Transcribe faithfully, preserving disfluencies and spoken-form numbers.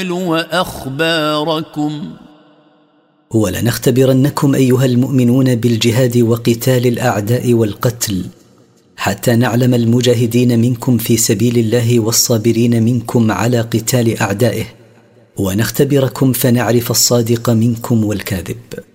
وأخباركم ولنختبرنكم أيها المؤمنون بالجهاد وقتال الأعداء والقتل، حتى نعلم المجاهدين منكم في سبيل الله والصابرين منكم على قتال أعدائه، ونختبركم فنعرف الصادق منكم والكاذب.